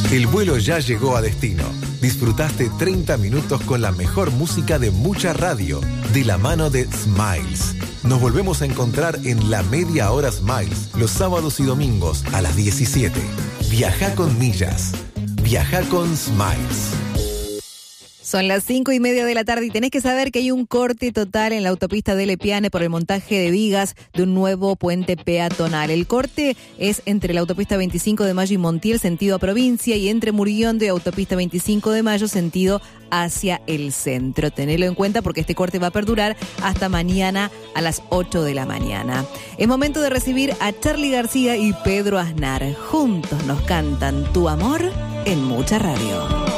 El vuelo ya llegó a destino. Disfrutaste 30 minutos con la mejor música de mucha radio, de la mano de Smiles. Nos volvemos a encontrar en la Media Hora Smiles, los sábados y domingos a las 17. Viaja con millas. Viaja con Smiles. Son las 5:30 de la tarde y tenés que saber que hay un corte total en la autopista de Lepiane por el montaje de vigas de un nuevo puente peatonal. El corte es entre la autopista 25 de Mayo y Montiel, sentido a provincia, y entre Muriondo y autopista 25 de Mayo, sentido hacia el centro. Tenedlo en cuenta porque este corte va a perdurar hasta mañana a las 8 de la mañana. Es momento de recibir a Charly García y Pedro Aznar. Juntos nos cantan Tu Amor en Mucha Radio.